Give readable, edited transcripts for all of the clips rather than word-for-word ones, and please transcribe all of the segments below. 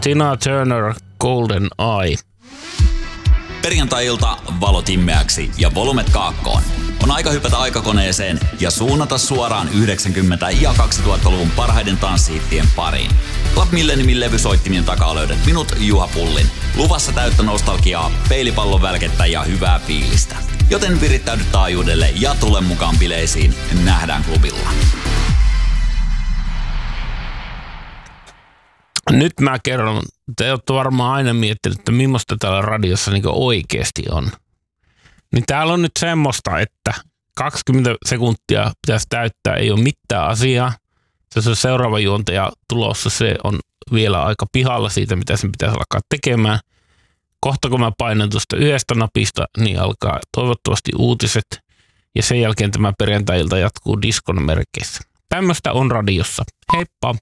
Tina Turner, Golden Eye. Perjantai-ilta valot immeäksi ja volumet kaakkoon. On aika hypätä aikakoneeseen ja suunnata suoraan 90- ja 2000-luvun parhaiden tanssihittien pariin. Club Milleniumin levysoittimien takaa löydät minut, Juha Pullin. Luvassa täyttä nostalgiaa, peilipallon välkettä ja hyvää fiilistä. Joten virittäydy taajuudelle ja tule mukaan bileisiin. Nähdään klubilla. Nyt mä kerron, te olette varmaan aina miettinyt, että millaista täällä radiossa niin oikeasti on. Niin täällä on nyt semmoista, että 20 sekuntia pitäisi täyttää, ei ole mitään asiaa. Se on seuraava juontaja tulossa, se on vielä aika pihalla siitä, mitä sen pitäisi alkaa tekemään. Kohta kun mä painan tuosta yhdestä napista, niin alkaa toivottavasti uutiset. Ja sen jälkeen tämä perjantai-ilta jatkuu diskon merkeissä. Tämmöistä on radiossa. Heippa!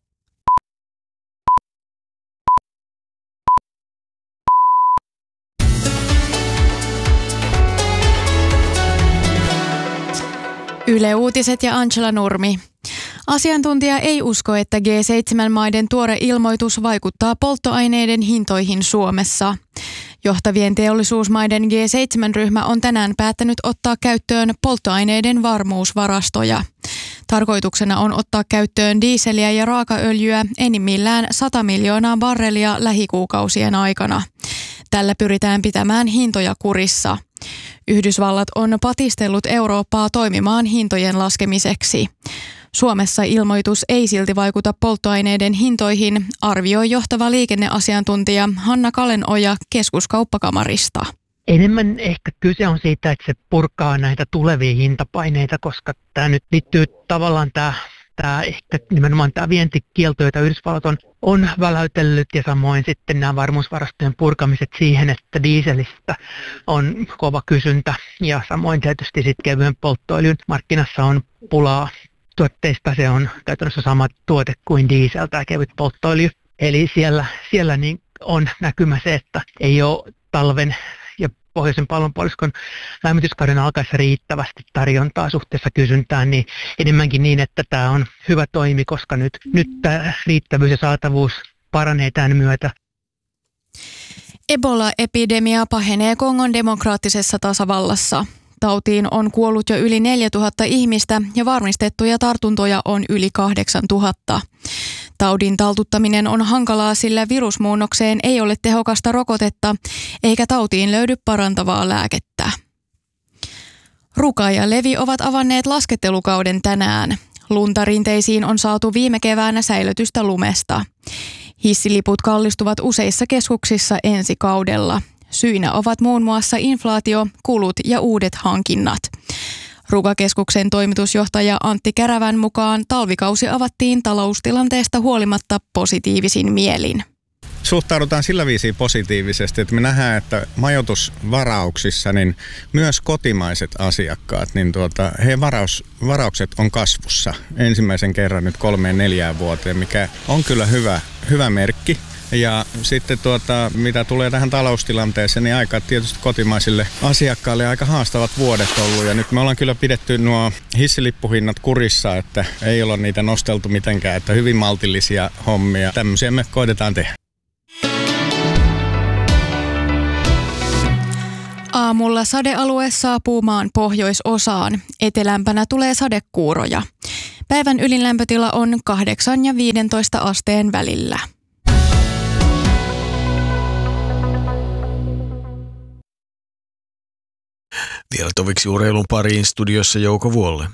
Yle Uutiset ja Angela Nurmi. Asiantuntija ei usko, että G7-maiden tuore ilmoitus vaikuttaa polttoaineiden hintoihin Suomessa. Johtavien teollisuusmaiden G7-ryhmä on tänään päättänyt ottaa käyttöön polttoaineiden varmuusvarastoja. Tarkoituksena on ottaa käyttöön diiseliä ja raakaöljyä enimmillään 100 miljoonaa barrelia lähikuukausien aikana. Tällä pyritään pitämään hintoja kurissa. Yhdysvallat on patistellut Eurooppaa toimimaan hintojen laskemiseksi. Suomessa ilmoitus ei silti vaikuta polttoaineiden hintoihin, arvioi johtava liikenneasiantuntija Hanna Kalenoja Keskuskauppakamarista. Enemmän ehkä kyse on siitä, että se purkaa näitä tulevia hintapaineita, koska tämä nyt liittyy tavallaan ehkä nimenomaan tämä vientikielto, jota Yhdysvallat on väläytellyt, ja samoin sitten nämä varmuusvarastojen purkamiset siihen, että dieselistä on kova kysyntä, ja samoin tietysti sitten kevyen polttoöljyn markkinassa on pulaa tuotteista. Se on käytännössä sama tuote kuin diesel, tämä kevyt polttoöljy. Eli siellä niin on näkymä se, että ei ole talven ja pohjoisen pallonpuoliskon lämmityskauden alkaessa riittävästi tarjontaa suhteessa kysyntään, niin enemmänkin niin, että tämä on hyvä toimi, koska nyt tämä riittävyys ja saatavuus paranee tämän myötä. Ebola-epidemia pahenee Kongon demokraattisessa tasavallassa. Tautiin on kuollut jo yli 4000 ihmistä ja varmistettuja tartuntoja on yli 8000. Taudin taltuttaminen on hankalaa, sillä virusmuunnokseen ei ole tehokasta rokotetta eikä tautiin löydy parantavaa lääkettä. Ruka ja Levi ovat avanneet laskettelukauden tänään. Lunta rinteisiin on saatu viime keväänä säilötystä lumesta. Hissiliput kallistuvat useissa keskuksissa ensi kaudella. Syinä ovat muun muassa inflaatio, kulut ja uudet hankinnat. Ruka-keskuksen toimitusjohtaja Antti Kärävän mukaan talvikausi avattiin taloustilanteesta huolimatta positiivisin mielin. Suhtaudutaan sillä viisiin positiivisesti, että me nähdään, että majoitusvarauksissa niin myös kotimaiset asiakkaat, niin heidän varaukset on kasvussa ensimmäisen kerran nyt 3-4 vuoteen, mikä on kyllä hyvä merkki. Ja sitten mitä tulee tähän taloustilanteeseen, niin aika tietysti kotimaisille asiakkaille aika haastavat vuodet ollut. Ja nyt me ollaan kyllä pidetty nuo hissilippuhinnat kurissa, että ei olla niitä nosteltu mitenkään, että hyvin maltillisia hommia. Tämmöisiä me koitetaan tehdä. Aamulla sadealue saapuu maan pohjoisosaan. Etelämpänä tulee sadekuuroja. Päivän ylinlämpötila on 8 ja 15 asteen välillä. Vielä toviksi urheilun pariin studiossa Jouko Vuolle.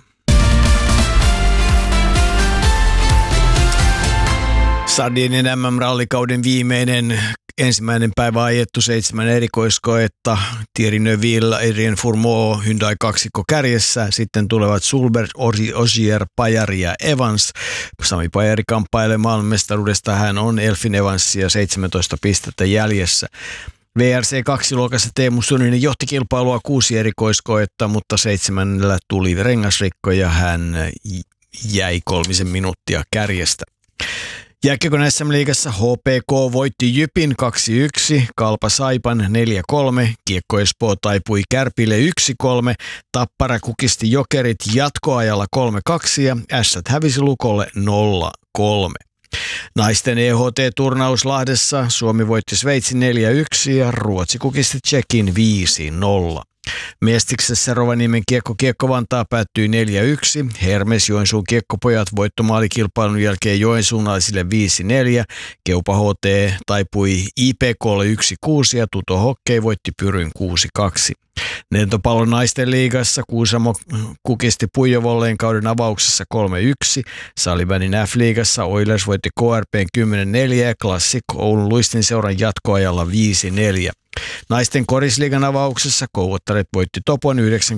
Sardinien MM-rallikauden viimeinen ensimmäinen päivä ajettu 7 erikoiskoetta. Thierry Neuville, Adrien Fourmaux, Hyundai kaksikko kärjessä. Sitten tulevat Sulbert, Ogier, Pajari ja Evans. Sami Pajari kamppailee maailmanmestaruudesta. Hän on Elfin Evansia 17 pistettä jäljessä. VRC2-luokassa Teemu Suninen johti kilpailua 6 erikoiskoetta, mutta 7 tuli rengasrikko ja hän jäi 3 minuuttia kärjestä. Jääkiekon SM-liigassa HPK voitti Jypin 2-1, Kalpa Saipan 4-3, Kiekko Espoo taipui Kärpille 1-3, Tappara kukisti Jokerit jatkoajalla 3-2 ja Ässät hävisi Lukolle 0-3. Naisten EHT-turnaus Lahdessa Suomi voitti Sveitsin 4-1 ja Ruotsi kukisti Tšekin 5-0. Mestiksessä Rovaniemen Kiekko Vantaa päättyi 4-1. Hermes Joensuun Kiekkopojat voittomaalikilpailun jälkeen joensuunalaisille 5-4. Keupa HT taipui IPK:lle 1-6 ja Tuto Hockey voitti Pyryn 6-2. Lentopallon naisten liigassa Kuusamo kukisti Puijovolleen kauden avauksessa 3-1. Salivänin F-liigassa Oilers voitti KRP:n 10-4 ja Classic Oulun Luistin seuran jatkoajalla 5-4. Naisten korisliigan avauksessa Kouvottaret voitti Topon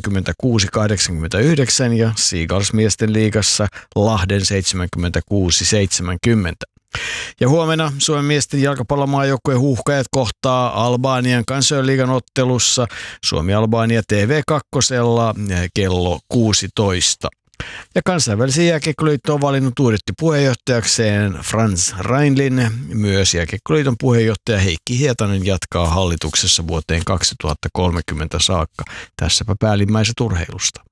96-89 ja Seagulls miesten liigassa Lahden 76-70. Ja huomenna Suomen miesten jalkapallomaajoukkueen Huuhkajat kohtaa Albanian kansainliigan ottelussa Suomi-Albania TV2 kello 16. Ja kansainvälisen jääkiekkoliitto on valinnut uudetti puheenjohtajakseen Franz Reinlin. Myös jääkiekkoliiton puheenjohtaja Heikki Hietanen jatkaa hallituksessa vuoteen 2030 saakka. Tässäpä päällimmäiset urheilusta.